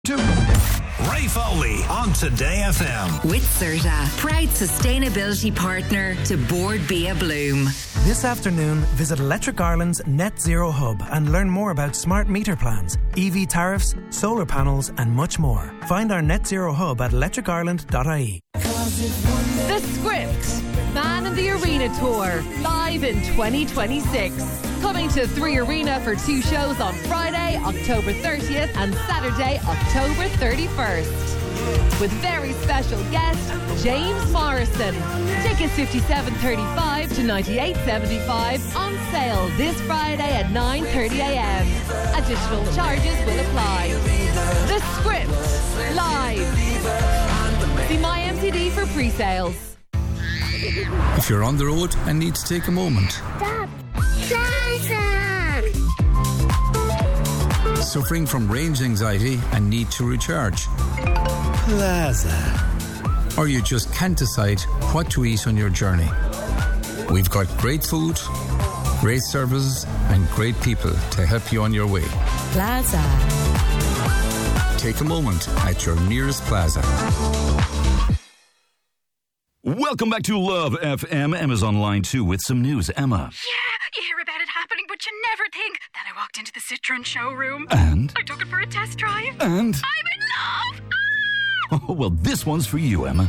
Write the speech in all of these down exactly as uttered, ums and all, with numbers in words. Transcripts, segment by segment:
Ray Foley on Today F M. With Certa, proud sustainability partner to Board Bia Bloom. This afternoon, visit Electric Ireland's Net Zero Hub and learn more about smart meter plans, E V tariffs, solar panels and much more. Find our Net Zero Hub at electric ireland dot I E. The Script, Man in the Arena Tour, live in twenty twenty-six. Coming to Three Arena for two shows on Friday, October thirtieth and Saturday, October thirty-first. With very special guest, James Morrison. Tickets fifty-seven thirty-five to ninety-eight seventy-five on sale this Friday at nine thirty a m. Additional charges will apply. The Script, live. See my M C D for pre-sales. If you're on the road and need to take a moment. Stop. Plaza. Suffering from range anxiety and need to recharge. Plaza. Or you just can't decide what to eat on your journey. We've got great food, great services and great people to help you on your way. Plaza. Take a moment at your nearest Plaza. Welcome back to Love F M. Emma's on line two with some news. Emma. Yeah, you hear about it happening, but you never think. Then I walked into the Citroen showroom. And? I took it for a test drive. And? I'm in love! Ah! Oh, well, this one's for you, Emma.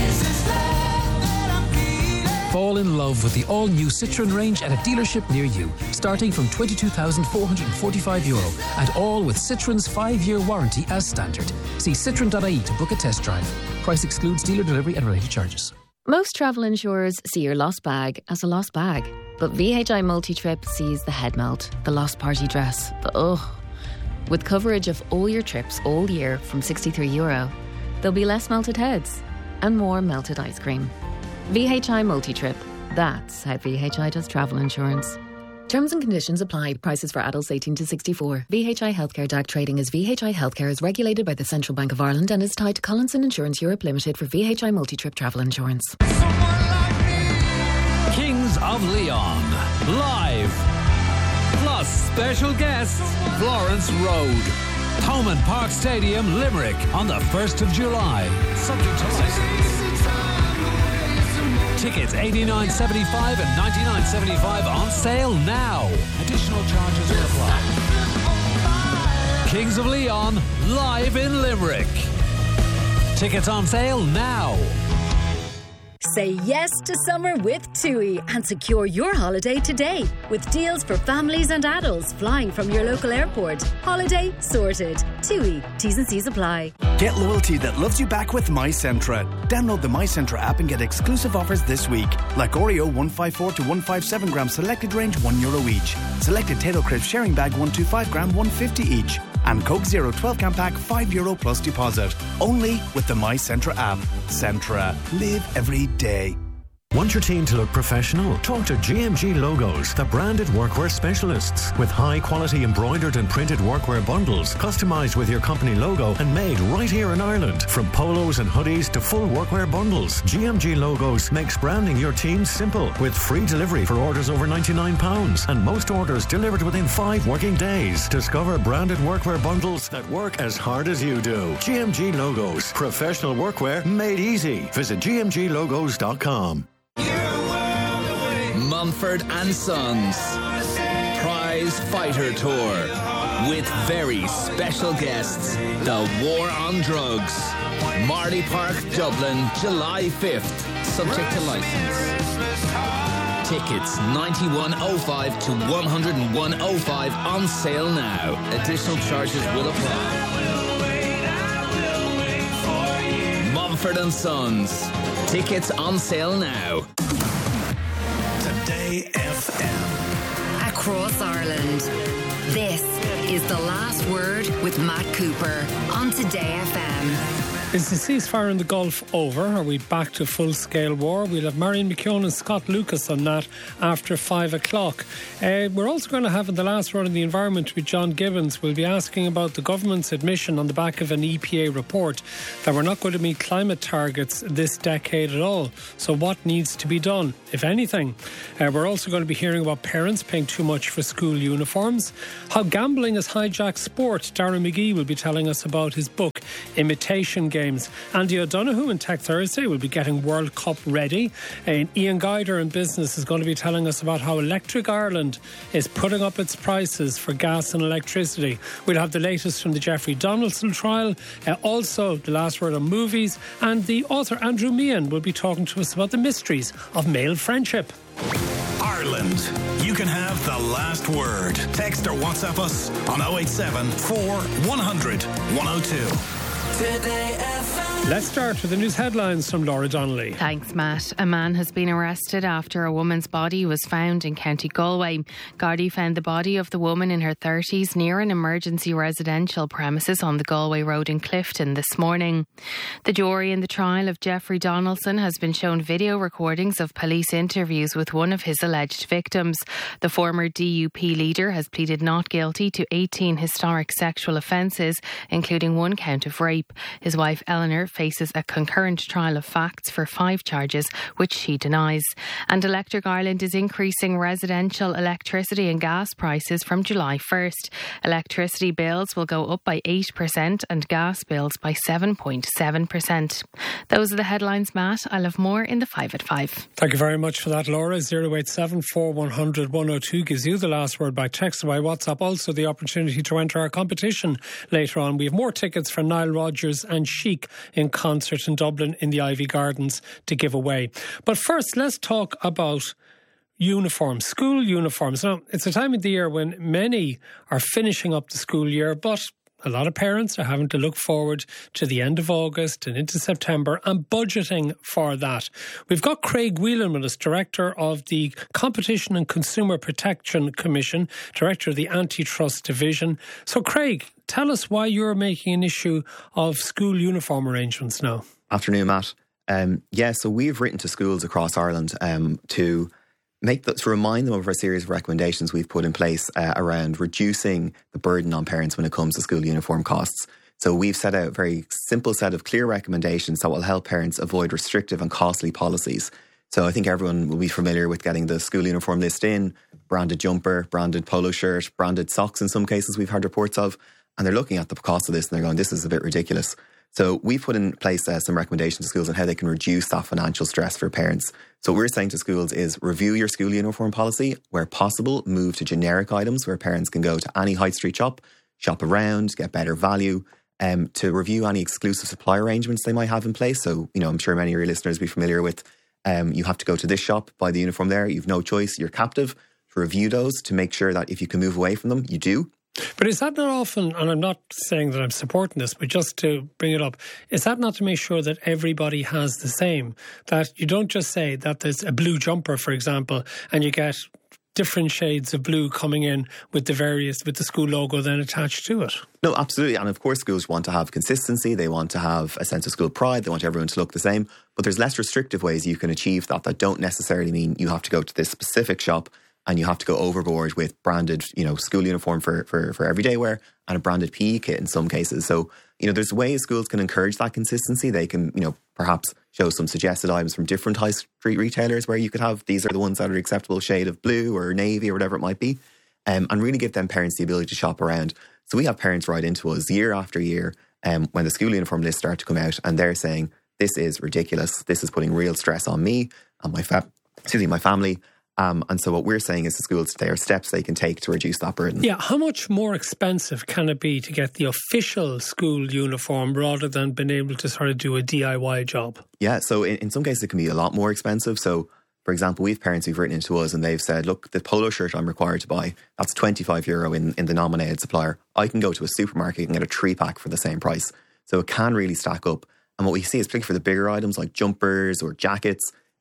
Fall in love with the all-new Citroen range at a dealership near you, starting from twenty-two thousand four hundred forty-five euro, and all with Citroen's five-year warranty as standard. See citroen dot I E to book a test drive. Price excludes dealer delivery and related charges. Most travel insurers see your lost bag as a lost bag, but V H I Multi-Trip sees the head melt, the lost party dress, the ugh. With coverage of all your trips all year from sixty-three euro, there'll be less melted heads and more melted ice cream. V H I Multi-Trip. That's how V H I does travel insurance. Terms and conditions apply. Prices for adults eighteen to sixty-four. V H I Healthcare D A C trading as V H I Healthcare is regulated by the Central Bank of Ireland and is tied to Collinson Insurance Europe Limited for V H I Multi-Trip travel insurance. Kings of Leon, live. Plus special guests, Florence Road. Thomond Park Stadium, Limerick on the first of July. Subject to license. Tickets eighty-nine seventy-five and ninety-nine seventy-five on sale now. Additional charges will apply. Kings of Leon, live in Limerick. Tickets on sale now. Say yes to summer with TUI and secure your holiday today with deals for families and adults flying from your local airport. Holiday sorted. TUI. T's and C's apply. Get loyalty that loves you back with MyCentra. Download the MyCentra app and get exclusive offers this week. Like Oreo one fifty-four to one fifty-seven gram selected range one euro each. Selected Tato Crisp sharing bag one twenty-five gram one fifty each. And Coke Zero twelve can pack five euro plus deposit. Only with the MyCentra app. Centra. Live every day. Want your team to look professional? Talk to G M G Logos, the branded workwear specialists. With high-quality embroidered and printed workwear bundles, customised with your company logo and made right here in Ireland. From polos and hoodies to full workwear bundles, G M G Logos makes branding your team simple, with free delivery for orders over ninety-nine pounds, and most orders delivered within five working days. Discover branded workwear bundles that work as hard as you do. G M G Logos, professional workwear made easy. Visit g m g logos dot com. Mumford and Sons Prize Fighter Tour with very special guests. The War on Drugs. Marley Park, Dublin, July fifth. Subject to license. Tickets ninety-one oh five to one oh one oh five on sale now. Additional charges will apply. Mumford and Sons. Tickets on sale now. Today F M. Across Ireland. This is The Last Word with Matt Cooper on Today F M. Is the ceasefire in the Gulf over? Are we back to full-scale war? We'll have Marion McKeown and Scott Lucas on that after five o'clock. Uh, we're also going to have in the last word on the environment with John Gibbons. We'll be asking about the government's admission on the back of an E P A report that we're not going to meet climate targets this decade at all. So what needs to be done, if anything? Uh, we're also going to be hearing about parents paying too much for school uniforms. How gambling has hijacked sport. Darren McGee will be telling us about his book, Imitation Games. Andy O'Donoghue in Tech Thursday will be getting World Cup ready. And Ian Guider in Business is going to be telling us about how Electric Ireland is putting up its prices for gas and electricity. We'll have the latest from the Jeffrey Donaldson trial, uh, also the last word on movies, and the author Andrew Meehan will be talking to us about the mysteries of male friendship. Ireland, you can have the last word. Text or WhatsApp us on oh eight seven, four, one hundred, one oh two. Today F M. Let's start with the news headlines from Laura Donnelly. Thanks, Matt. A man has been arrested after a woman's body was found in County Galway. Gardaí found the body of the woman in her thirties near an emergency residential premises on the Galway Road in Clifton this morning. The jury in the trial of Jeffrey Donaldson has been shown video recordings of police interviews with one of his alleged victims. The former D U P leader has pleaded not guilty to eighteen historic sexual offences, including one count of rape. His wife Eleanor faces a concurrent trial of facts for five charges, which she denies. And Electric Ireland is increasing residential electricity and gas prices from July first. Electricity bills will go up by eight percent and gas bills by seven point seven percent. Those are the headlines, Matt. I'll have more in the five at five. Thank you very much for that, Laura. oh eight seven, four, one hundred, one oh two gives you the last word by text or by WhatsApp. Also the opportunity to enter our competition later on. We have more tickets for Nile Rodgers and Chic in concert in Dublin in the Ivy Gardens to give away. But first, let's talk about uniforms, school uniforms. Now, it's a time of the year when many are finishing up the school year, but a lot of parents are having to look forward to the end of August and into September and budgeting for that. We've got Craig Whelan with us, Director of the Competition and Consumer Protection Commission, Director of the Antitrust Division. So, Craig, tell us why you're making an issue of school uniform arrangements now. Afternoon, Matt. Um, yeah, so we've written to schools across Ireland um, to make the, to remind them of a series of recommendations we've put in place uh, around reducing the burden on parents when it comes to school uniform costs. So we've set out a very simple set of clear recommendations that will help parents avoid restrictive and costly policies. So I think everyone will be familiar with getting the school uniform list in, branded jumper, branded polo shirt, branded socks in some cases we've heard reports of, and they're looking at the cost of this and they're going, this is a bit ridiculous. So we've put in place uh, some recommendations to schools on how they can reduce that financial stress for parents. So what we're saying to schools is review your school uniform policy. Where possible, move to generic items where parents can go to any high street shop, shop around, get better value, um, to review any exclusive supply arrangements they might have in place. So, you know, I'm sure many of your listeners will be familiar with um, you have to go to this shop, buy the uniform there, you've no choice, you're captive. To review those to make sure that if you can move away from them, you do. But is that not often, and I'm not saying that I'm supporting this, but just to bring it up, is that not to make sure that everybody has the same? That you don't just say that there's a blue jumper, for example, and you get different shades of blue coming in with the various, with the school logo then attached to it? No, absolutely. And of course, schools want to have consistency. They want to have a sense of school pride. They want everyone to look the same. But there's less restrictive ways you can achieve that that don't necessarily mean you have to go to this specific shop and you have to go overboard with branded, you know, school uniform for, for, for everyday wear and a branded P E kit in some cases. So, you know, there's ways schools can encourage that consistency. They can, you know, perhaps show some suggested items from different high street retailers where you could have, these are the ones that are acceptable shade of blue or navy or whatever it might be, um, and really give them parents the ability to shop around. So we have parents write into us year after year um, when the school uniform lists start to come out and they're saying, this is ridiculous. This is putting real stress on me and my, fa- excuse me, my family. Um, and so what we're saying is to schools, there are steps they can take to reduce that burden. Yeah, how much more expensive can it be to get the official school uniform rather than being able to sort of do a D I Y job? Yeah, so in, in some cases it can be a lot more expensive. So, for example, we have parents who've written into us and they've said, look, the polo shirt I'm required to buy, that's twenty-five euro in, in the nominated supplier. I can go to a supermarket and get a three pack for the same price. So it can really stack up. And what we see is particularly for the bigger items like jumpers or jackets,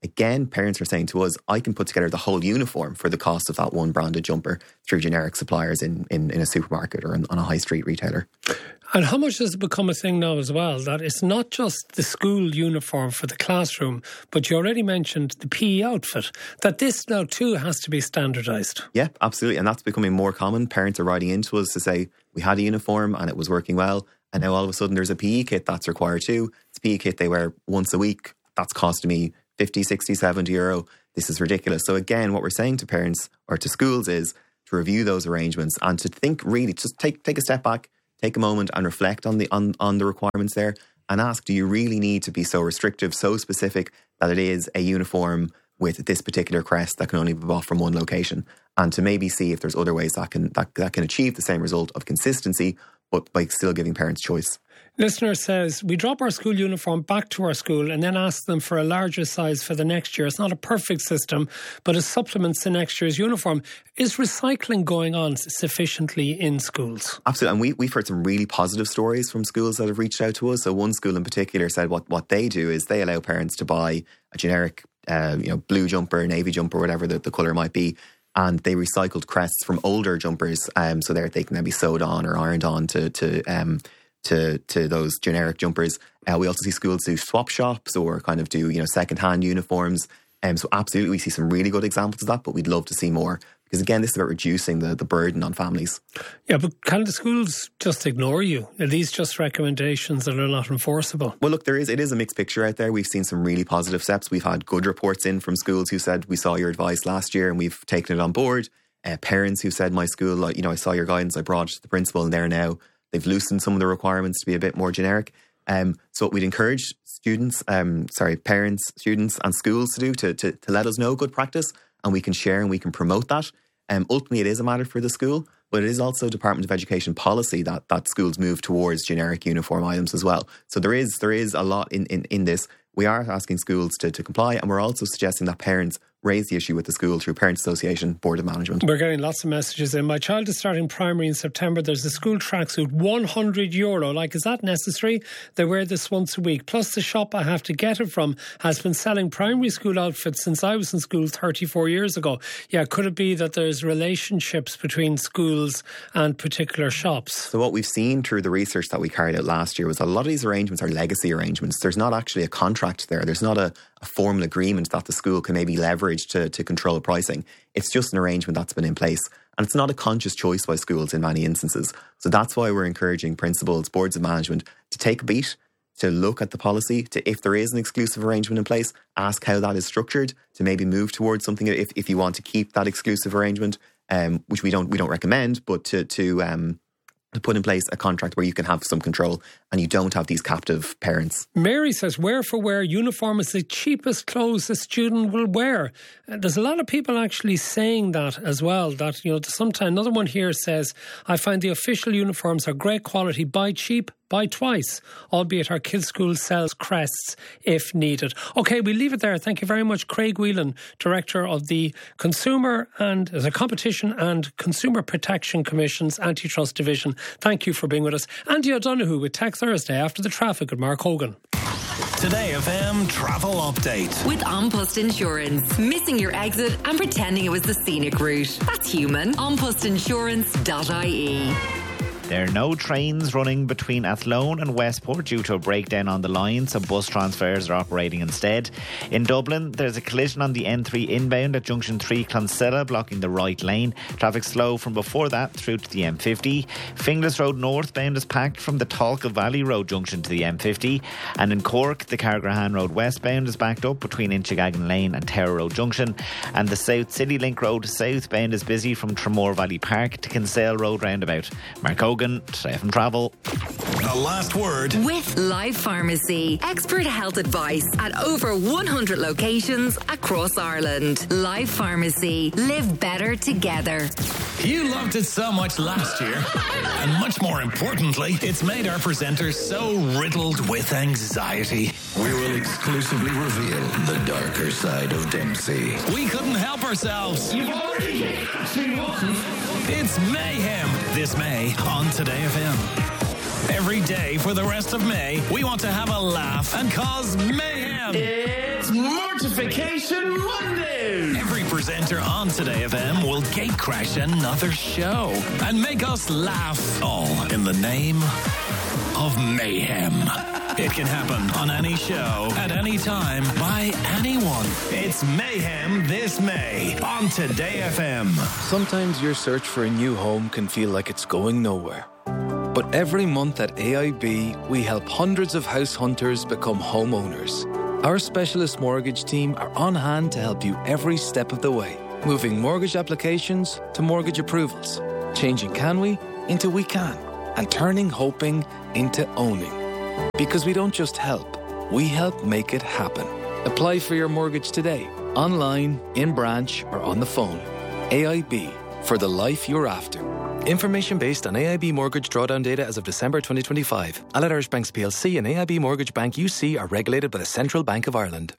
Again, parents are saying to us, I can put together the whole uniform for the cost of that one branded jumper through generic suppliers in, in, in a supermarket or in, on a high street retailer. And how much does it become a thing now as well, that it's not just the school uniform for the classroom, but you already mentioned the P E outfit, that this now too has to be standardised? Yeah, absolutely. And that's becoming more common. Parents are writing into us to say, we had a uniform and it was working well, and now all of a sudden there's a P E kit that's required too. It's a P E kit they wear once a week. That's costing me fifty, sixty, seventy euro. This is ridiculous. So again, what we're saying to parents or to schools is to review those arrangements and to think really, just take take a step back, take a moment and reflect on the on, on the requirements there and ask, do you really need to be so restrictive, so specific that it is a uniform with this particular crest that can only be bought from one location? And to maybe see if there's other ways that can that, that can achieve the same result of consistency, but by still giving parents choice. Listener says, we drop our school uniform back to our school and then ask them for a larger size for the next year. It's not a perfect system, but it supplements the next year's uniform. Is recycling going on sufficiently in schools? Absolutely. And we, we've heard some really positive stories from schools that have reached out to us. So one school in particular said what, what they do is they allow parents to buy a generic uh, you know, blue jumper, navy jumper, whatever the, the colour might be. And they recycled crests from older jumpers um, so that they can then be sewed on or ironed on to... to um, to to those generic jumpers. Uh, we also see schools do swap shops or kind of do, you know, second-hand uniforms. Um, so absolutely we see some really good examples of that, but we'd love to see more. Because again, this is about reducing the, the burden on families. Yeah, but can the schools just ignore you? Are these just recommendations that are not enforceable? Well, look, there is it is a mixed picture out there. We've seen some really positive steps. We've had good reports in from schools who said, we saw your advice last year and we've taken it on board. Uh, parents who said, my school, like, you know, I saw your guidance, I brought it to the principal and there now. They've loosened some of the requirements to be a bit more generic. Um, so what we'd encourage students, um, sorry, parents, students and schools to do to, to, to let us know good practice, and we can share and we can promote that. Um, ultimately, it is a matter for the school, but it is also Department of Education policy that, that schools move towards generic uniform items as well. So there is there is a lot in, in, in this. We are asking schools to, to comply, and we're also suggesting that parents raise the issue with the school through Parents Association, Board of Management. We're getting lots of messages in. My child is starting primary in September. There's a school tracksuit, one hundred euro. Like, is that necessary? They wear this once a week. Plus, the shop I have to get it from has been selling primary school outfits since I was in school thirty-four years ago. Yeah, could it be that there's relationships between schools and particular shops? So what we've seen through the research that we carried out last year was a lot of these arrangements are legacy arrangements. There's not actually a contract there. There's not a, a formal agreement that the school can maybe leverage to, to control pricing. It's just an arrangement that's been in place. And it's not a conscious choice by schools in many instances. So that's why we're encouraging principals, boards of management to take a beat, to look at the policy, to, if there is an exclusive arrangement in place, ask how that is structured, to maybe move towards something if, if you want to keep that exclusive arrangement, um, which we don't we don't recommend, but to to um, to put in place a contract where you can have some control and you don't have these captive parents. Mary says, wear for wear, uniform is the cheapest clothes a student will wear. Uh, there's a lot of people actually saying that as well, that, you know, sometimes another one here says, I find the official uniforms are great quality, buy cheap, buy twice, albeit our kids' school sells crests if needed. OK, we'll leave it there. Thank you very much, Craig Whelan, Director of the Consumer and the Competition and Consumer Protection Commission's Antitrust Division. Thank you for being with us. Andy O'Donoghue with Tech Thursday after the traffic with Mark Hogan. Today F M Travel Update. With An Post Insurance. Missing your exit and pretending it was the scenic route. That's human. an post insurance dot I E. There are no trains running between Athlone and Westport due to a breakdown on the line, so bus transfers are operating instead. In Dublin, there's a collision on the N three inbound at Junction three Clonsilla, blocking the right lane. Traffic slow from before that through to the M fifty. Finglas Road northbound is packed from the Talca Valley Road junction to the M fifty. And in Cork, the Cargrahan Road westbound is backed up between Inchigagan Lane and Tower Road junction. And the South City Link Road southbound is busy from Tremore Valley Park to Kinsale Road roundabout. Mark Hogan, F M Travel. The last word. With Life Pharmacy. Expert health advice at over one hundred locations across Ireland. Life Pharmacy. Live better together. You loved it so much last year. And much more importantly, it's made our presenters so riddled with anxiety. We will exclusively reveal the darker side of Dempsey. We couldn't help ourselves. You've already seen what? It's mayhem this May on Today F M. Every day for the rest of May, we want to have a laugh and cause mayhem. It's Mortification Monday. Every presenter on Today F M will gatecrash another show and make us laugh, all in the name of mayhem. It can happen on any show, at any time, by anyone. It's Mayhem this May on Today F M. Sometimes your search for a new home can feel like it's going nowhere. But every month at A I B, we help hundreds of house hunters become homeowners. Our specialist mortgage team are on hand to help you every step of the way, moving mortgage applications to mortgage approvals, changing can we into we can, and turning hoping into owning. Because we don't just help, we help make it happen. Apply for your mortgage today, online, in branch, or on the phone. A I B, for the life you're after. Information based on A I B mortgage drawdown data as of December twenty twenty-five. Allied Irish Banks P L C and A I B Mortgage Bank U C are regulated by the Central Bank of Ireland.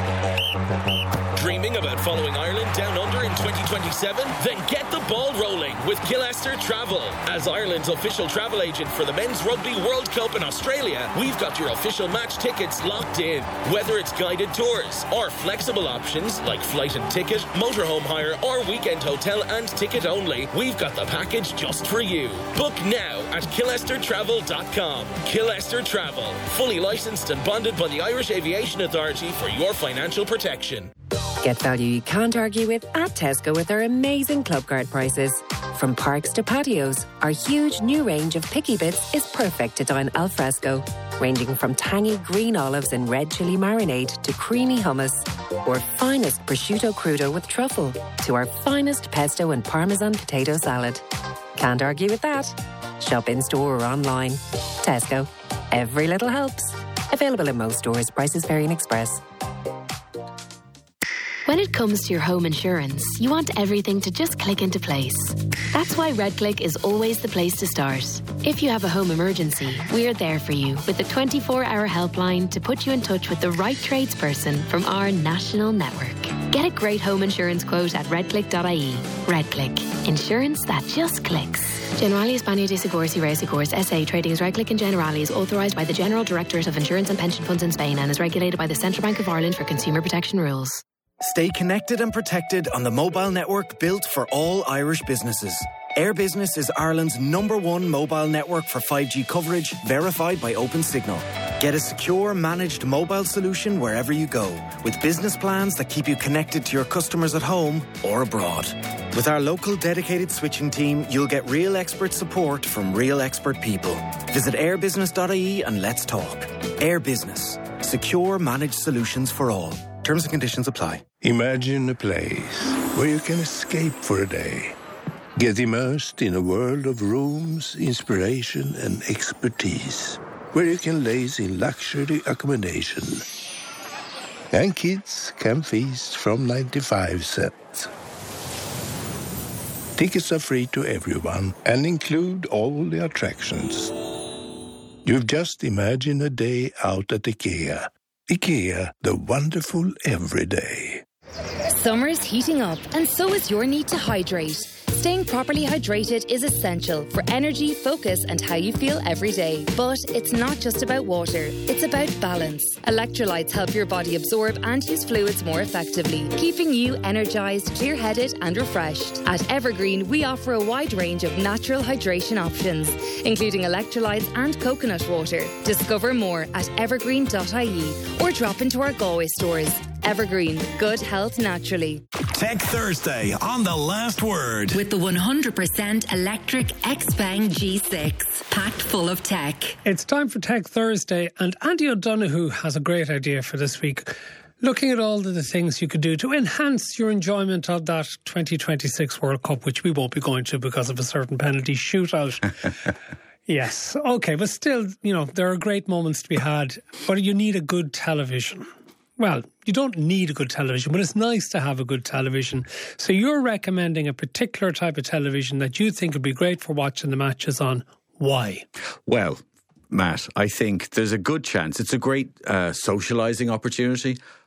Dreaming about following Ireland down under in twenty twenty-seven? Then get the ball rolling with Killester Travel. As Ireland's official travel agent for the Men's Rugby World Cup in Australia, we've got your official match tickets locked in. Whether it's guided tours or flexible options like flight and ticket, motorhome hire or weekend hotel and ticket only, we've got the package just for you. Book now at killester travel dot com. Killester Travel, fully licensed and bonded by the Irish Aviation Authority for your financial protection. Get value you can't argue with at Tesco with our amazing club card prices. From parks to patios, our huge new range of picky bits is perfect to dine al fresco, ranging from tangy green olives and red chili marinade to creamy hummus, or finest prosciutto crudo with truffle, to our finest pesto and parmesan potato salad. Can't argue with that. Shop in store or online. Tesco. Every little helps. Available in most stores. Prices vary in Express. When it comes to your home insurance, you want everything to just click into place. That's why RedClick is always the place to start. If you have a home emergency, we're there for you with a twenty-four hour helpline to put you in touch with the right tradesperson from our national network. Get a great home insurance quote at redclick dot I E. RedClick. Insurance that just clicks. Generali España de Seguros y Reasegurs S A trading as RedClick and Generali is authorised by the General Directorate of Insurance and Pension Funds in Spain and is regulated by the Central Bank of Ireland for consumer protection rules. Stay connected and protected on the mobile network built for all Irish businesses. Air Business is Ireland's number one mobile network for five G coverage, verified by OpenSignal. Get a secure, managed mobile solution wherever you go, with business plans that keep you connected to your customers at home or abroad. With our local dedicated switching team, you'll get real expert support from real expert people. Visit air business dot I E and let's talk. Air Business. Secure, managed solutions for all. Terms and conditions apply. Imagine a place where you can escape for a day. Get immersed in a world of rooms, inspiration and expertise. Where you can laze in luxury accommodation. And kids can feast from ninety-five cents. Tickets are free to everyone and include all the attractions. You've just imagined a day out at IKEA. IKEA, the wonderful everyday. Summer's heating up, and so is your need to hydrate. Staying properly hydrated is essential for energy, focus, and how you feel every day. But it's not just about water, it's about balance. Electrolytes help your body absorb and use fluids more effectively, keeping you energised, clear-headed, and refreshed. At Evergreen, we offer a wide range of natural hydration options, including electrolytes and coconut water. Discover more at evergreen dot I E or drop into our Galway stores. Evergreen, good health naturally. Tech Thursday on The Last Word. With the one hundred percent electric X-Bang G six, packed full of tech. It's time for Tech Thursday, and Andy O'Donoghue has a great idea for this week. Looking at all of the things you could do to enhance your enjoyment of that twenty twenty-six World Cup, which we won't be going to because of a certain penalty shootout. Yes, okay, but still, you know, there are great moments to be had, but you need a good television. Well, you don't need a good television, but it's nice to have a good television. So you're recommending a particular type of television that you think would be great for watching the matches on. Why? Well, Matt, I think there's a good chance. It's a great uh, socialising opportunity.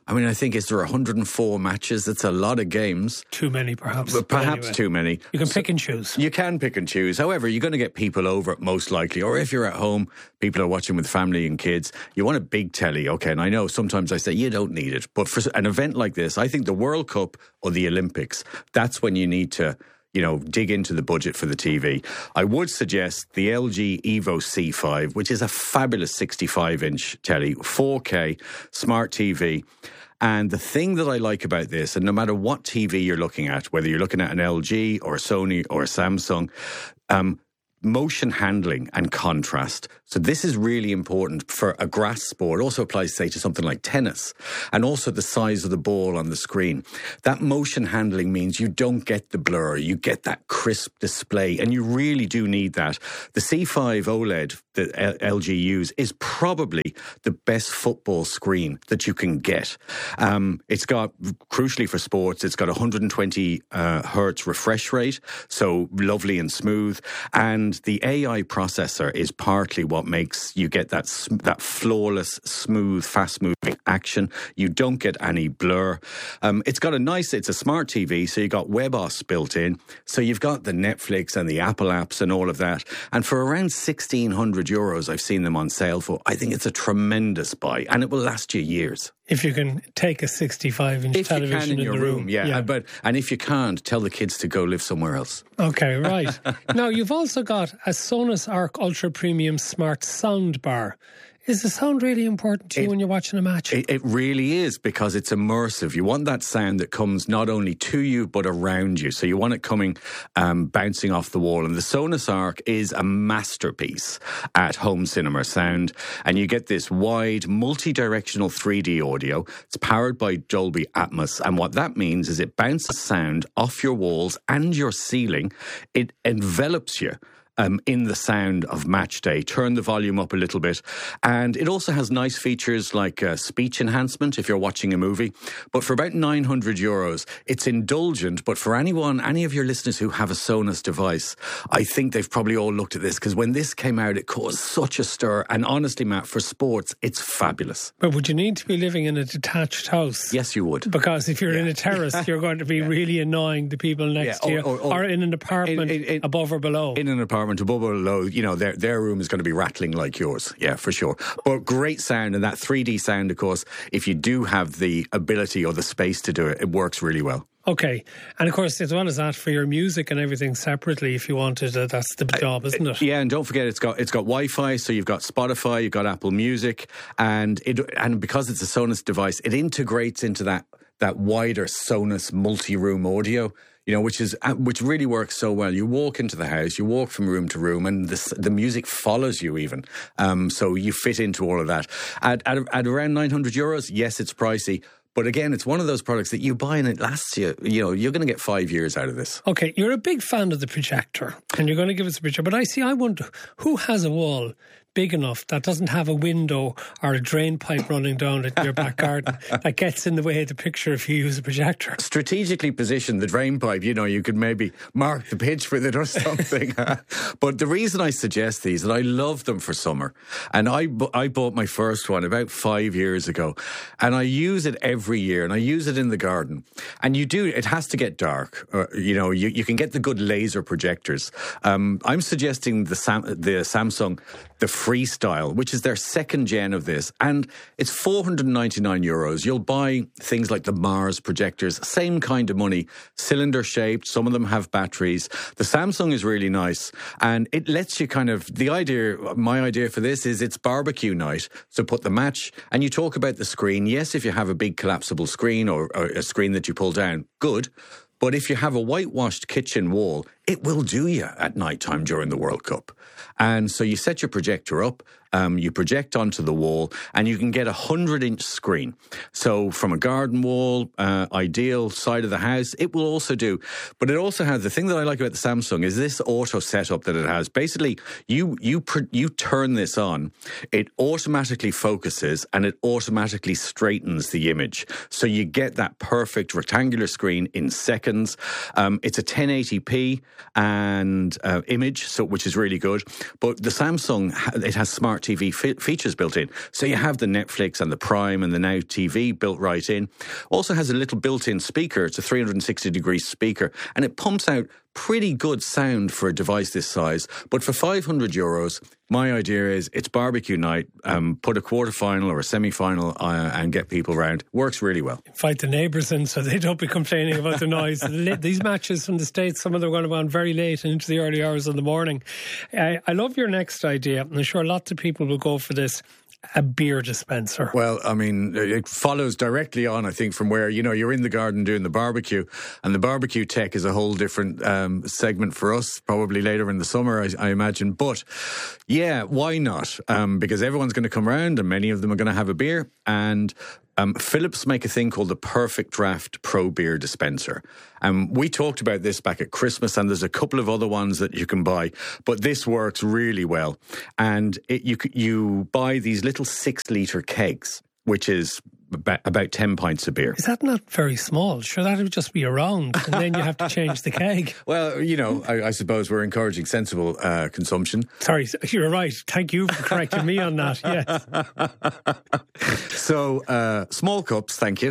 I mean, I think, is there one hundred four matches? That's a lot of games. Too many, perhaps. But perhaps anyway, too many. You can so, pick and choose. You can pick and choose. However, you're going to get people over, most likely. Or if you're at home, people are watching with family and kids. You want a big telly, okay? And I know sometimes I say you don't need it. But for an event like this, I think the World Cup or the Olympics, that's when you need to, you know, dig into the budget for the T V. I would suggest the L G Evo C five, which is a fabulous sixty-five inch telly, four K, smart T V. And the thing that I like about this, and no matter what T V you're looking at, whether you're looking at an L G or a Sony or a Samsung, um, motion handling and contrast. So this is really important for a grass sport. It also applies, say, to something like tennis, and also the size of the ball on the screen. That motion handling means you don't get the blur, you get that crisp display, and you really do need that. The C five OLED that L G use is probably the best football screen that you can get. Um, it's got, crucially for sports, it's got one hundred twenty uh, hertz refresh rate, so lovely and smooth, and the A I processor is partly what makes you get that that flawless, smooth, fast-moving action. You don't get any blur. Um, it's got a nice, it's a smart T V, so you've got WebOS built in. So you've got the Netflix and the Apple apps and all of that. And for around sixteen hundred euros, I've seen them on sale for. I think it's a tremendous buy, and it will last you years. If you can take a sixty-five inch if television you can in, in your the room, room. yeah. yeah. Uh, but and if you can't, tell the kids to go live somewhere else. Okay, right. Now, you've also got a Sonos Arc Ultra Premium Smart Sound Bar. Is the sound really important to you it, when you're watching a match? It, it really is, because it's immersive. You want that sound that comes not only to you but around you. So you want it coming, um, bouncing off the wall. And the Sonos Arc is a masterpiece at home cinema sound. And you get this wide, multi-directional three D audio. It's powered by Dolby Atmos. And what that means is it bounces sound off your walls and your ceiling. It envelops you Um, in the sound of match day. Turn the volume up a little bit. And it also has nice features like uh, speech enhancement if you're watching a movie. But for about nine hundred euros, it's indulgent. But for anyone, any of your listeners who have a Sonos device, I think they've probably all looked at this, because when this came out, it caused such a stir. And honestly, Matt, for sports, it's fabulous. But would you need to be living in a detached house? Yes, you would. Because if you're yeah. in a terrace, you're going to be yeah. really annoying the people next yeah. or, to you. Or, or, or in an apartment in, in, in, above or below. In an apartment. Above or below, you know, their their room is going to be rattling like yours. Yeah, for sure. But great sound, and that three D sound, of course, if you do have the ability or the space to do it, it works really well. Okay. And of course, as well as that, for your music and everything separately, if you wanted, uh, that's the job, isn't it? Yeah, and don't forget, it's got it's got Wi-Fi, so you've got Spotify, you've got Apple Music, and it and because it's a Sonos device, it integrates into that that wider Sonos multi-room audio. You know, which is which really works so well. You walk into the house, you walk from room to room, and the the music follows you even. Um, so you fit into all of that. At, at, at around nine hundred euros, yes, it's pricey. But again, it's one of those products that you buy and it lasts you. You know, you're going to get five years out of this. Okay, you're a big fan of the projector, and you're going to give us a picture. But I see, I wonder, who has a wall big enough that doesn't have a window or a drain pipe running down at your back garden that gets in the way of the picture if you use a projector? Strategically position the drain pipe. You know, you could maybe mark the pitch with it or something. But the reason I suggest these, and I love them for summer, and I, I bought my first one about five years ago, and I use it every year, and I use it in the garden. And you do, it has to get dark. Uh, you know, you, you can get the good laser projectors. Um, I'm suggesting the, Sam, the Samsung, the Freestyle, which is their second gen of this, and it's four hundred ninety-nine euros. You'll buy things like the Mars projectors, same kind of money, cylinder shaped. Some of them have batteries. The Samsung is really nice, and it lets you kind of, the idea, my idea for this is it's barbecue night. So put the match, and you talk about the screen. Yes, if you have a big collapsible screen or, or a screen that you pull down, good. But if you have a whitewashed kitchen wall, it will do you at night time during the World Cup. And so you set your projector up, um, you project onto the wall, and you can get a hundred-inch screen. So from a garden wall, uh, ideal side of the house, it will also do. But it also has, the thing that I like about the Samsung is this auto setup that it has. Basically, you you you turn this on, it automatically focuses, and it automatically straightens the image. So you get that perfect rectangular screen in seconds. Um, it's a ten eighty p and uh, image, so which is really good. But the Samsung, it has smart T V fe- features built in. So you have the Netflix and the Prime and the Now T V built right in. Also has a little built-in speaker. It's a three hundred sixty degree speaker, and it pumps out pretty good sound for a device this size. But for five hundred euros, my idea is it's barbecue night. Um, put a quarter-final or a semi-final uh, and get people round. Works really well. Invite the neighbours in so they don't be complaining about the noise. These matches from the States, some of them are going to go on very late and into the early hours of the morning. I, I love your next idea, and I'm sure lots of people will go for this. A beer dispenser. Well, I mean, it follows directly on, I think, from where, you know, you're in the garden doing the barbecue, and the barbecue tech is a whole different um, segment for us, probably later in the summer, I, I imagine. But, yeah, why not? Um, because everyone's going to come around, and many of them are going to have a beer, and Um, Philips make a thing called the Perfect Draft Pro Beer Dispenser. And um, we talked about this back at Christmas, and there's a couple of other ones that you can buy, but this works really well. And it, you you buy these little six-litre kegs, which is about, about ten pints of beer. Is that not very small? Sure, that would just be around, and then you have to change the keg. Well, you know, I, I suppose we're encouraging sensible uh, consumption. Sorry, you're right. Thank you for correcting me on that, yes. So, uh, small cups, thank you.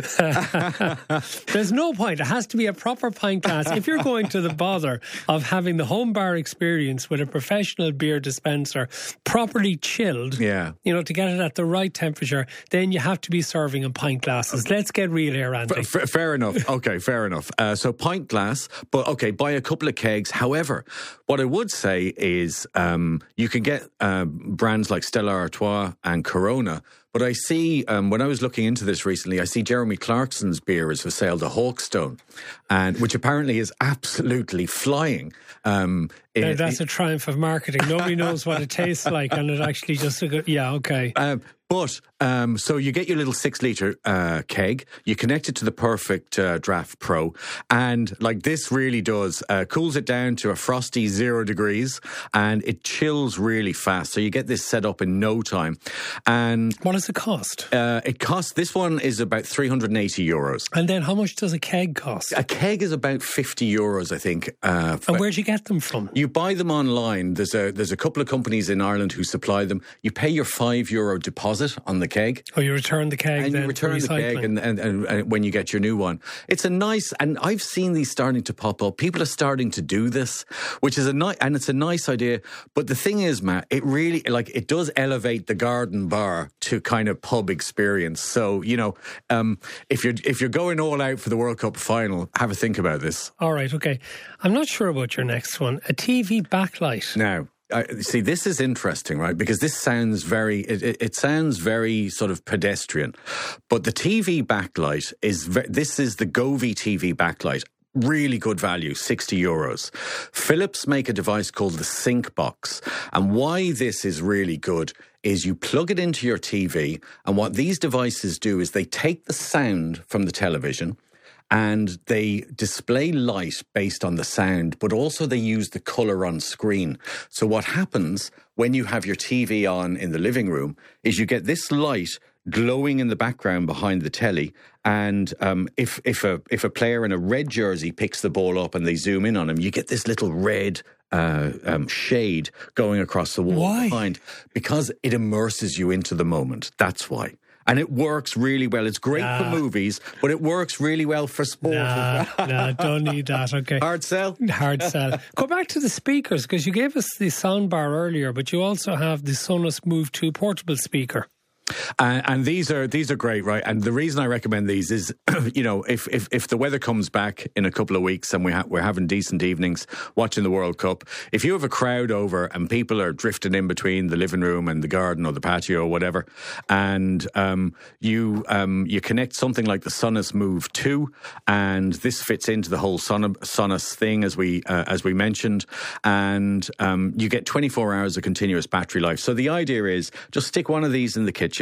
There's no point. It has to be a proper pint glass. If you're going to the bother of having the home bar experience with a professional beer dispenser, properly chilled, yeah, you know, to get it at the right temperature, then you have to be serving in pint glasses. Let's get real here, Andy. F- f- fair enough. Okay, fair enough. Uh, so pint glass, but okay, buy a couple of kegs. However, what I would say is um, you can get uh, brands like Stella Artois and Corona. But I see, um, when I was looking into this recently, I see Jeremy Clarkson's beer is for sale, the Hawkstone, and which apparently is absolutely flying. Um, now, it, that's it, a triumph of marketing. Nobody knows what it tastes like, and it actually just, yeah, okay. Um, But, um, so you get your little six-litre uh, keg, you connect it to the Perfect uh, Draft Pro, and like this really does, uh, cools it down to a frosty zero degrees, and it chills really fast. So you get this set up in no time. And what does it cost? Uh, it costs, this one is about three hundred eighty euros. And then how much does a keg cost? A keg is about fifty euros, I think. Uh, and where'd you get them from? You buy them online. There's a there's a couple of companies in Ireland who supply them. You pay your five euro deposit on the keg. Oh, you return the keg and then you return for the keg and, and, and, and when you get your new one. It's a nice, and I've seen these starting to pop up. People are starting to do this, which is a nice, and it's a nice idea. But the thing is, Matt, it really, like, it does elevate the garden bar to kind of pub experience. So, you know, um, if you're if you're going all out for the World Cup final, have a think about this. All right, okay. I'm not sure about your next one. A T V backlight. Now, I, see, this is interesting, right? Because this sounds very, it, it, it sounds very sort of pedestrian. But the T V backlight is, ve- this is the Govee T V backlight. Really good value, sixty euros. Philips make a device called the Sync Box. And why this is really good is you plug it into your T V, and what these devices do is they take the sound from the television and they display light based on the sound, but also they use the colour on screen. So what happens when you have your T V on in the living room is you get this light glowing in the background behind the telly, and um, if if a if a player in a red jersey picks the ball up and they zoom in on him, you get this little red uh, um, shade going across the wall Why? behind, because it immerses you into the moment. That's why. And it works really well. It's great nah. for movies, but it works really well for sport. Nah, nah, don't need that, okay. Hard sell? Hard sell. Go back to the speakers, because you gave us the soundbar earlier, but you also have the Sonos Move two portable speaker. Uh, and these are these are great, right? And the reason I recommend these is, you know, if if, if the weather comes back in a couple of weeks and we ha- we're having decent evenings watching the World Cup, if you have a crowd over and people are drifting in between the living room and the garden or the patio or whatever, and um, you um, you connect something like the Sonos Move two, and this fits into the whole Son- Sonos thing as we uh, as we mentioned, and um, you get twenty-four hours of continuous battery life. So the idea is just stick one of these in the kitchen.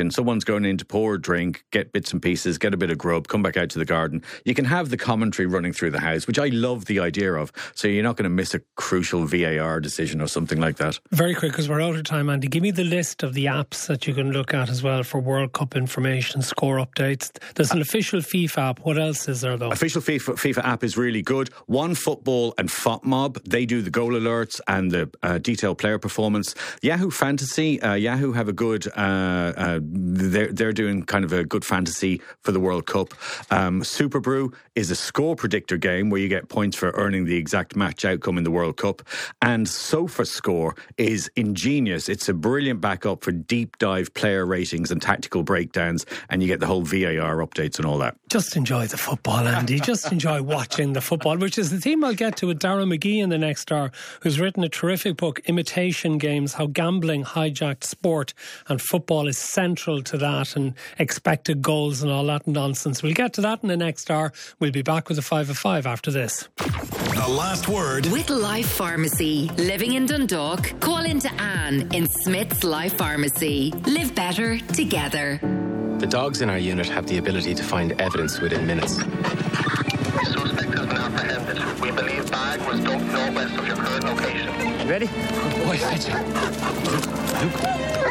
kitchen. Someone's going in to pour a drink, get bits and pieces, get a bit of grub, come back out to the garden. You can have the commentary running through the house, which I love the idea of. So you're not going to miss a crucial V A R decision or something like that. Very quick, because we're out of time, Andy. Give me the list of the apps that you can look at as well for World Cup information, score updates. There's an official FIFA app. What else is there, though? Official FIFA, FIFA app is really good. One Football and FotMob, they do the goal alerts and the uh, detailed player performance. Yahoo Fantasy, uh, Yahoo have a good, uh, uh, they're, they're doing kind of a good fantasy for the World Cup. Um, Superbrew is a score predictor game where you get points for earning the exact match outcome in the World Cup. And SofaScore is ingenious. It's a brilliant backup for deep dive player ratings and tactical breakdowns, and you get the whole V A R updates and all that. Just enjoy the football, Andy. Just enjoy watching the football, which is the theme I'll get to with Darren McGee in the next hour, who's written a terrific book, Imitation Games, How Gambling Hijacked Sport, and football is central to that, and expected goals and all that nonsense. We'll get to that in the next hour. We'll be back with a five of five after this. The last word. With Life Pharmacy. Living in Dundalk, call into Anne in Smith's Life Pharmacy. Live better together. The dogs in our unit have the ability to find evidence within minutes. The suspect has been apprehended. We believe bag was dumped northwest of your current location. You ready? Good boy, fetch it. Luke,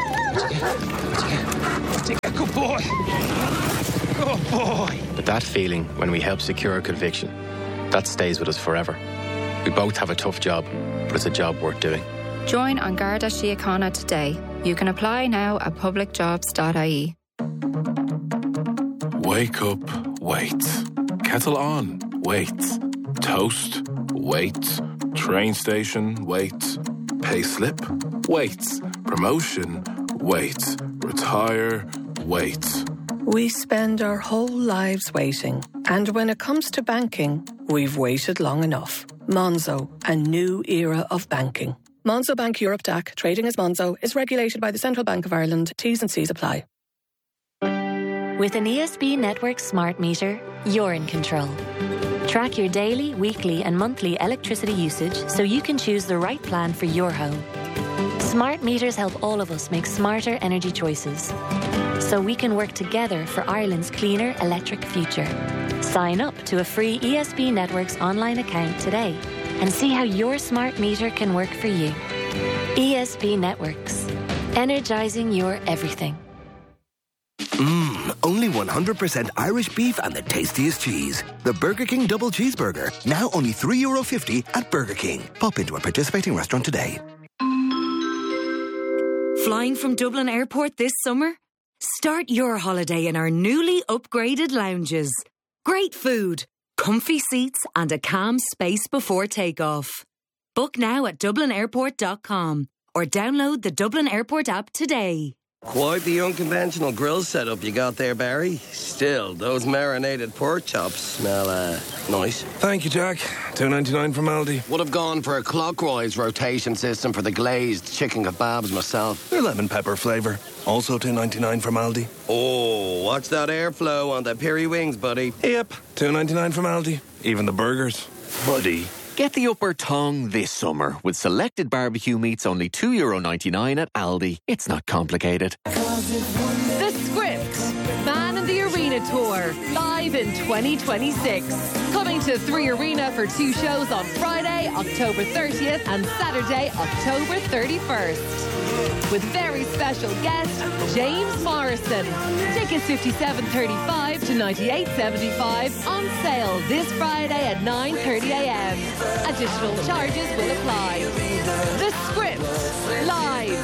Luke. Take a good boy. Good boy. But that feeling when we help secure a conviction, that stays with us forever. We both have a tough job, but it's a job worth doing. Join An Garda Síochána today. You can apply now at public jobs dot I E. Wake up, wait. Kettle on, wait. Toast, wait. Train station, wait. Pay slip, wait. Promotion, wait. Retire, wait. We spend our whole lives waiting. And when it comes to banking, we've waited long enough. Monzo, a new era of banking. Monzo Bank Europe D A C, trading as Monzo, is regulated by the Central Bank of Ireland. T's and C's apply. With an E S B Network smart meter, you're in control. Track your daily, weekly and monthly electricity usage so you can choose the right plan for your home. Smart meters help all of us make smarter energy choices, so we can work together for Ireland's cleaner electric future. Sign up to a free E S B Networks online account today and see how your smart meter can work for you. E S B Networks. Energising your everything. Mmm, only one hundred percent Irish beef and the tastiest cheese. The Burger King Double Cheeseburger. Now only three euro fifty at Burger King. Pop into a participating restaurant today. Flying from Dublin Airport this summer? Start your holiday in our newly upgraded lounges. Great food, comfy seats and a calm space before takeoff. Book now at dublin airport dot com or download the Dublin Airport app today. Quite the unconventional grill setup you got there, Barry. Still, those marinated pork chops smell, uh, nice. Thank you, Jack. two ninety-nine from Aldi. Would have gone for a clockwise rotation system for the glazed chicken kebabs myself. They're lemon pepper flavour. Also two ninety-nine from Aldi. Oh, watch that airflow on the peri wings, buddy. Yep, two ninety-nine from Aldi. Even the burgers. Buddy. Get the upper tongue this summer with selected barbecue meats only two euro ninety-nine at Aldi. It's not complicated. The Script, Man in the Arena Tour, live in twenty twenty-six. Coming to Three Arena for two shows on Friday, October thirtieth and Saturday, October thirty-first. With very special guest, James Morrison. Tickets fifty-seven thirty-five to ninety-eight seventy-five on sale this Friday at nine thirty a m. Additional charges will apply. The Script, live.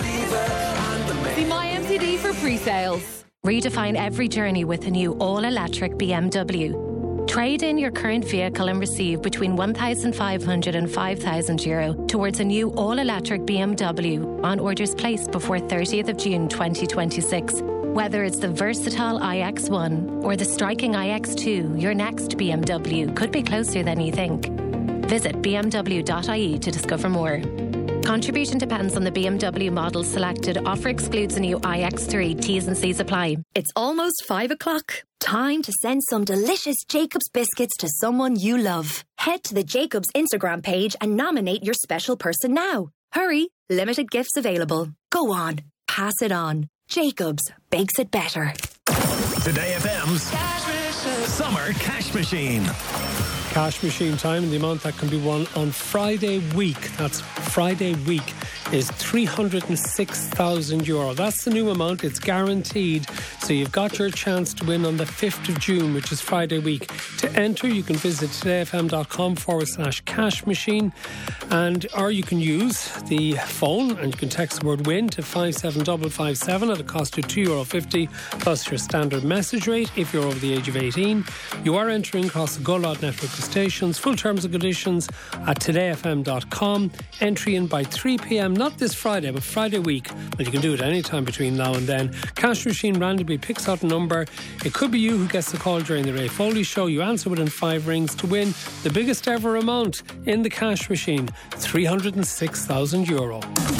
See My M T D for pre-sales. Redefine every journey with a new all-electric B M W. Trade in your current vehicle and receive between one thousand five hundred and five thousand euro towards a new all-electric B M W on orders placed before thirtieth of June twenty twenty-six. Whether it's the versatile i X one or the striking i X two, your next B M W could be closer than you think. Visit b m w dot i e to discover more. Contribution depends on the B M W model selected. Offer excludes a new i X three. T's and C's apply. It's almost five o'clock. Time to send some delicious Jacob's biscuits to someone you love. Head to the Jacob's Instagram page and nominate your special person now. Hurry, limited gifts available. Go on, pass it on. Jacobs bakes it better. Today F M's Summer Cash Machine. Cash machine time, and the amount that can be won on Friday week, that's Friday week, is three hundred six thousand euro. That's the new amount. It's guaranteed. So you've got your chance to win on the fifth of June, which is Friday week. To enter, you can visit todayfm.com forward slash cash machine, and or you can use the phone and you can text the word win to five seven five five seven at a cost of two euro fifty plus your standard message rate if you're over the age of eighteen. You are entering across the Go Loud network of stations. Full terms and conditions at today f m dot com. Entry in by three p.m. not this Friday, but Friday week. But you can do it any time between now and then. Cash machine randomly picks out a number. It could be you who gets the call during the Ray Foley show. You answer within five rings to win the biggest ever amount in the cash machine, three hundred six thousand euro.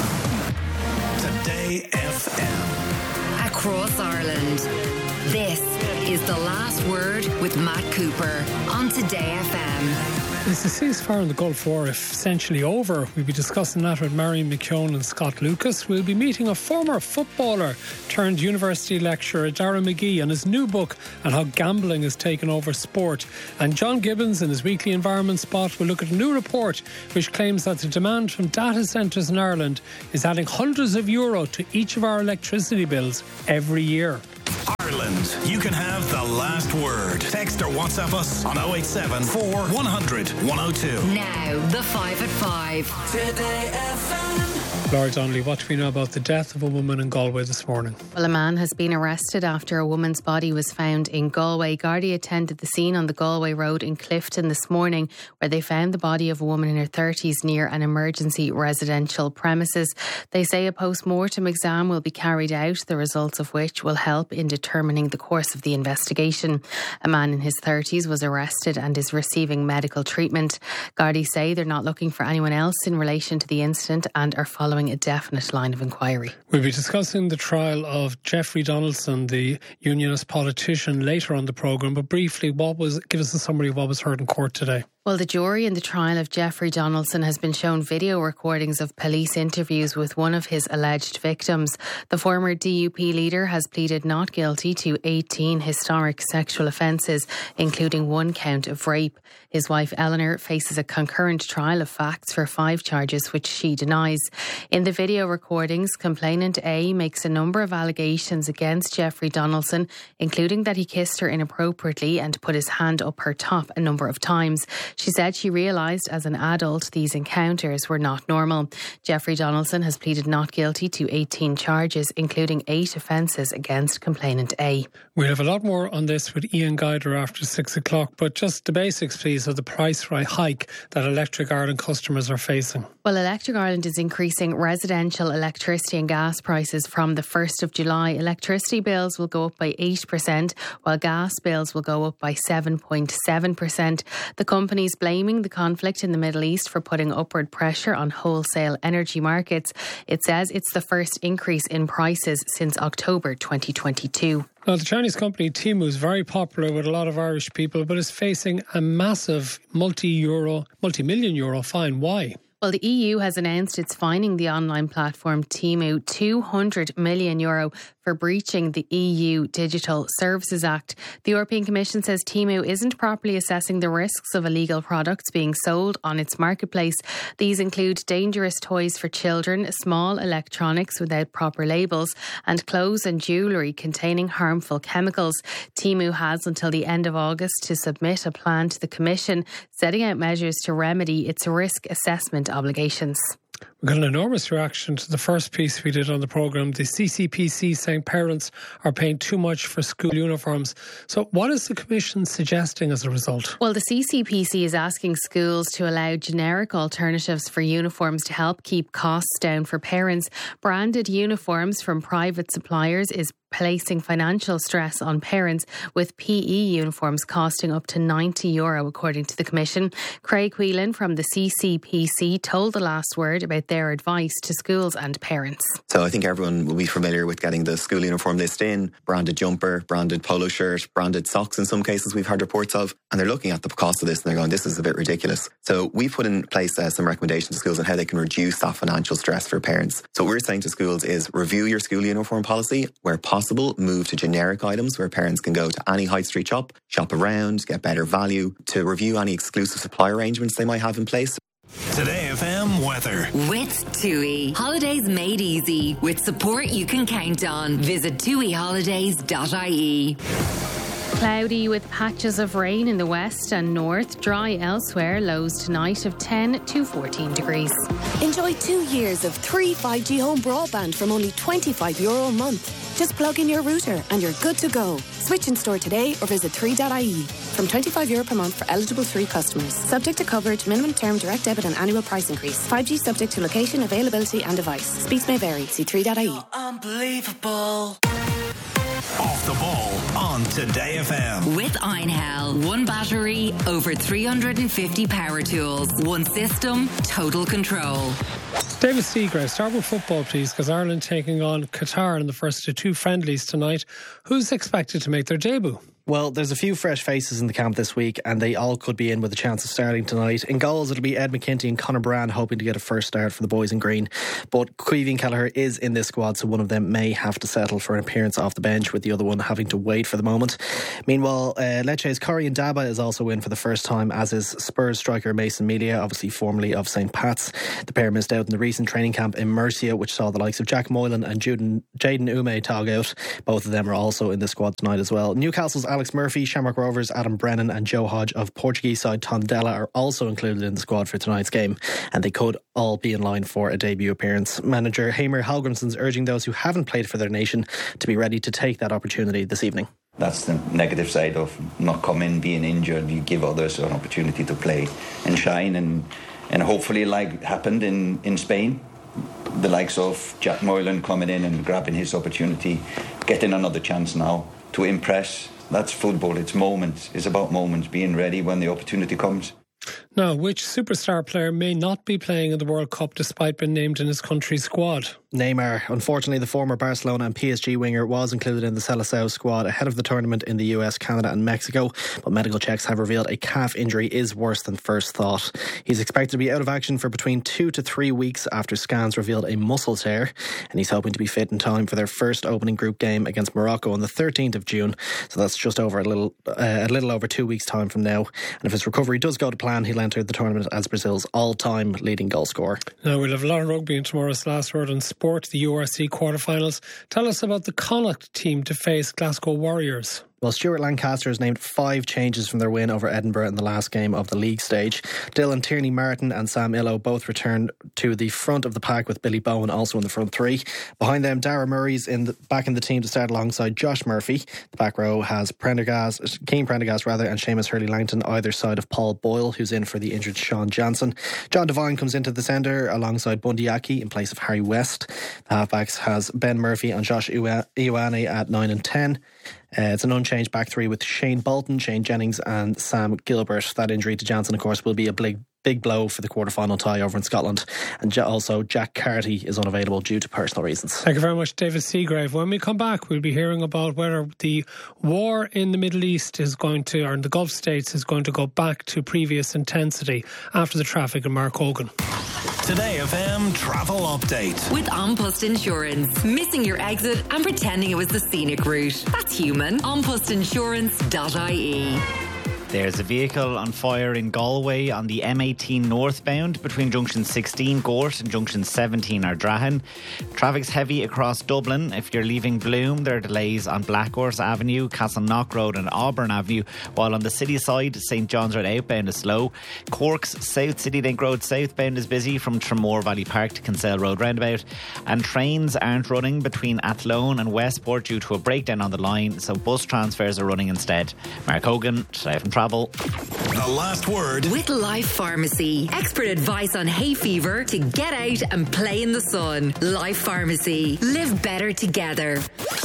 Today F M. Across Ireland. This is The Last Word with Matt Cooper on Today F M. Is the ceasefire in the Gulf War essentially over? We'll be discussing that with Marion McKeown and Scott Lucas. We'll be meeting a former footballer turned university lecturer, Darragh McGee, on his new book on how gambling has taken over sport. And John Gibbons, in his weekly environment spot, will look at a new report which claims that the demand from data centres in Ireland is adding hundreds of euro to each of our electricity bills every year. Ireland, you can have the last word. Text or WhatsApp us on oh eight seven, four, one hundred, one oh two. Now, the five at five. Today F M. Laura Donnelly, what do we know about the death of a woman in Galway this morning? Well, a man has been arrested after a woman's body was found in Galway. Gardaí attended the scene on the Galway Road in Clifton this morning, where they found the body of a woman in her thirties near an emergency residential premises. They say a post-mortem exam will be carried out, the results of which will help in determining the course of the investigation. A man in his thirties was arrested and is receiving medical treatment. Gardaí say they're not looking for anyone else in relation to the incident and are following a definite line of inquiry. We'll be discussing the trial of Jeffrey Donaldson, the unionist politician, later on the programme. But briefly, what was give us a summary of what was heard in court today. Well, the jury in the trial of Jeffrey Donaldson has been shown video recordings of police interviews with one of his alleged victims. The former D U P leader has pleaded not guilty to eighteen historic sexual offences, including one count of rape. His wife Eleanor faces a concurrent trial of facts for five charges which she denies. In the video recordings, complainant A makes a number of allegations against Jeffrey Donaldson, including that he kissed her inappropriately and put his hand up her top a number of times. She said she realised as an adult these encounters were not normal. Jeffrey Donaldson has pleaded not guilty to eighteen charges, including eight offences against complainant A. We'll have a lot more on this with Ian Guider after six o'clock, but just the basics, please, of the price hike that Electric Ireland customers are facing. Well, Electric Ireland is increasing residential electricity and gas prices from the first of July. Electricity bills will go up by eight percent, while gas bills will go up by seven point seven percent. The company is blaming the conflict in the Middle East for putting upward pressure on wholesale energy markets. It says it's the first increase in prices since October twenty twenty-two. Now, the Chinese company Temu is very popular with a lot of Irish people, but is facing a massive multi-euro, multi-million euro fine. Why? Well, the E U has announced it's fining the online platform Temu two hundred million euro for breaching the E U Digital Services Act. The European Commission says Temu isn't properly assessing the risks of illegal products being sold on its marketplace. These include dangerous toys for children, small electronics without proper labels, and clothes and jewellery containing harmful chemicals. Temu has until the end of August to submit a plan to the Commission, setting out measures to remedy its risk assessment obligations. We got an enormous reaction to the first piece we did on the programme. The C C P C saying parents are paying too much for school uniforms. So what is the Commission suggesting as a result? Well, the C C P C is asking schools to allow generic alternatives for uniforms to help keep costs down for parents. Branded uniforms from private suppliers is placing financial stress on parents, with P E uniforms costing up to ninety euro, according to the Commission. Craig Whelan from the C C P C told The Last Word about with their advice to schools and parents. So I think everyone will be familiar with getting the school uniform list in, branded jumper, branded polo shirt, branded socks in some cases we've heard reports of, and they're looking at the cost of this and they're going, this is a bit ridiculous. So we've put in place uh, some recommendations to schools on how they can reduce that financial stress for parents. So what we're saying to schools is review your school uniform policy. Where possible, move to generic items where parents can go to any high street shop, shop around, get better value, to review any exclusive supply arrangements they might have in place. Today F M weather. With TUI. Holidays made easy. With support you can count on. Visit tui holidays dot I E. Cloudy with patches of rain in the west and north. Dry elsewhere. Lows tonight of ten to fourteen degrees. Enjoy two years of three five G home broadband from only twenty-five euro a month. Just plug in your router and you're good to go. Switch in store today or visit three dot I E. From twenty-five euro per month for eligible three customers. Subject to coverage, minimum term, direct debit and annual price increase. five G subject to location, availability and device. Speeds may vary. See three dot I E. Unbelievable. Off the ball on Today F M. With Einhell. One battery, over three hundred fifty power tools. One system, total control. David Seagrave, start with football, please, because Ireland taking on Qatar in the first of two friendlies tonight. Who's expected to make their debut? Well, there's a few fresh faces in the camp this week and they all could be in with a chance of starting tonight. In goals, it'll be Ed McKinty and Conor Brand hoping to get a first start for the boys in green. But Caoimhín and Kelleher is in this squad, so one of them may have to settle for an appearance off the bench, with the other one having to wait for the moment. Meanwhile, uh, Lecce's Corey Ndaba is also in for the first time, as is Spurs striker Mason Melia, obviously formerly of Saint Pat's. The pair missed out in the recent training camp in Murcia, which saw the likes of Jack Moylan and Juden, Jaden Ume tog out. Both of them are also in the squad tonight as well. Newcastle's Alex Murphy, Shamrock Rovers' Adam Brennan and Joe Hodge of Portuguese side Tondela are also included in the squad for tonight's game, and they could all be in line for a debut appearance. Manager Hamer Hallgrimsson's urging those who haven't played for their nation to be ready to take that opportunity this evening. That's the negative side of not coming, being injured. You give others an opportunity to play and shine, and and hopefully, like happened in, in Spain, the likes of Jack Moylan coming in and grabbing his opportunity, getting another chance now to impress. That's football. It's moments. It's about moments, being ready when the opportunity comes. Now, which superstar player may not be playing in the World Cup despite being named in his country's squad? Neymar. Unfortunately, the former Barcelona and P S G winger was included in the Seleção squad ahead of the tournament in the U S, Canada and Mexico, but medical checks have revealed a calf injury is worse than first thought. He's expected to be out of action for between two to three weeks after scans revealed a muscle tear, and he's hoping to be fit in time for their first opening group game against Morocco on the thirteenth of June, so that's just over a little uh, a little over two weeks' time from now. And if his recovery does go to plan, he'll enter the tournament as Brazil's all-time leading goal scorer. Now, we'll have a lot of rugby in tomorrow's Last Word on Sport, the U R C quarterfinals. Tell us about the Connacht team to face Glasgow Warriors. Well, Stuart Lancaster has named five changes from their win over Edinburgh in the last game of the league stage. Dylan Tierney-Martin and Sam Illo both returned to the front of the pack, with Billy Bowen also in the front three. Behind them, Dara Murray's in the, back in the team to start alongside Josh Murphy. The back row has Prendergast, Keane Prendergast rather, and Seamus Hurley-Langton either side of Paul Boyle, who's in for the injured Sean Jansen. John Devine comes into the centre alongside Bundy Aki in place of Harry West. The halfbacks has Ben Murphy and Josh Ioane at nine and ten. Uh, it's an unchanged back three with Shane Bolton, Shane Jennings and Sam Gilbert. That injury to Jansen, of course, will be a big big blow for the quarter-final tie over in Scotland. And also Jack Carty is unavailable due to personal reasons. Thank you very much, David Seagrave. When we come back, we'll be hearing about whether the war in the Middle East is going to, or in the Gulf states, is going to go back to previous intensity after the traffic in Mark Hogan. Today F M travel update. With An Post Insurance. Missing your exit and pretending it was the scenic route. That's human. an post insurance dot I E. There's a vehicle on fire in Galway on the M eighteen northbound between junction sixteen Gort and junction seventeen Ardrahan. Traffic's heavy across Dublin. If you're leaving Bloom, there are delays on Blackhorse Avenue, Castleknock Road and Auburn Avenue, while on the city side, St John's Road outbound is slow. Cork's South City Link Road southbound is busy from Tramore Valley Park to Kinsale Road roundabout, and trains aren't running between Athlone and Westport due to a breakdown on the line, so bus transfers are running instead. Mark Hogan, Today from Travel. The Last Word. With Life Pharmacy. Expert advice on hay fever to get out and play in the sun. Life Pharmacy. Live better together.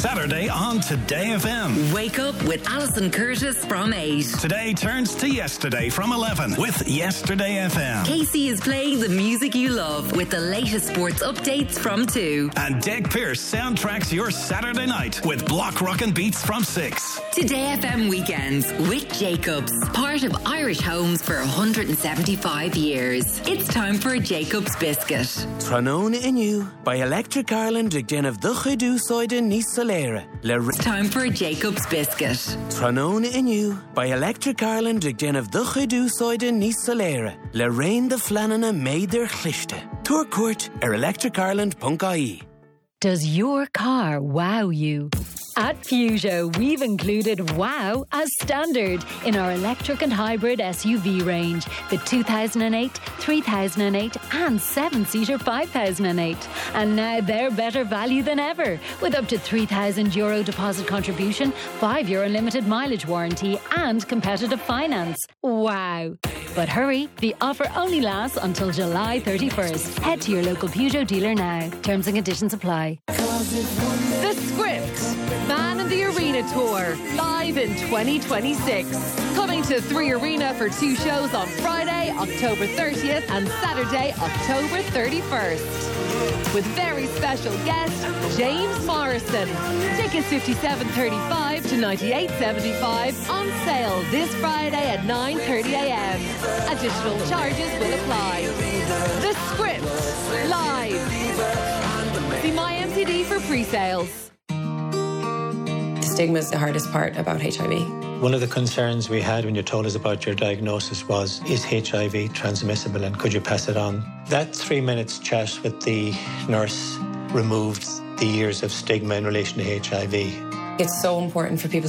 Saturday on Today F M. Wake up with Alison Curtis from eight. Today turns to yesterday from eleven with Yesterday F M. Casey is playing the music you love with the latest sports updates from two. And Deg Pierce soundtracks your Saturday night with Block Rockin' Beats from six. Today F M weekends with Jacobs, part of Irish Homes for one hundred seventy-five years. It's time for a Jacobs biscuit. Tranona Inu by Electric Ireland ag den of the Chidu Soiden Nis Solera. It's time for a Jacobs biscuit. Tranona Inu by Electric Ireland ag den of the Chidu Soiden Nis Solera. Le Rain the Flanana made their chlishte. Tour court er electric ireland dot I E. Does your car wow you? At Peugeot, we've included wow as standard in our electric and hybrid S U V range. The two thousand eight, three thousand eight and seven-seater five thousand eight. And now they're better value than ever with up to three thousand euro deposit contribution, five year unlimited mileage warranty and competitive finance. Wow. But hurry, the offer only lasts until July thirty-first. Head to your local Peugeot dealer now. Terms and conditions apply. The Script, Man in the Arena Tour, live in twenty twenty-six. Coming to Three Arena for two shows on Friday, October thirtieth and Saturday, October thirty-first. With very special guest, James Morrison. Tickets fifty-seven thirty-five to ninety-eight seventy-five on sale this Friday at nine thirty a m. Additional charges will apply. The Script, live. See My M C D for pre-sales. Stigma is the hardest part about H I V. One of the concerns we had when you told us about your diagnosis was, is H I V transmissible and could you pass it on? That three minutes chat with the nurse removed the years of stigma in relation to H I V. It's so important for people